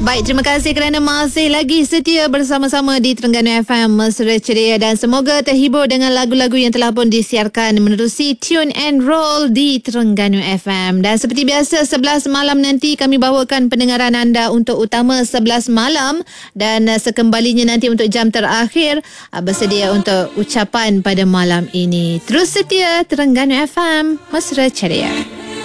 Baik, terima kasih kerana masih lagi setia bersama-sama di Terengganu FM Mesra Ceria, dan semoga terhibur dengan lagu-lagu yang telah pun disiarkan menerusi Tune and Roll di Terengganu FM. Dan seperti biasa 11 malam nanti kami bawakan pendengaran anda untuk utama 11 malam, dan sekembalinya nanti untuk jam terakhir bersedia untuk ucapan pada malam ini. Terus setia Terengganu FM Mesra Ceria.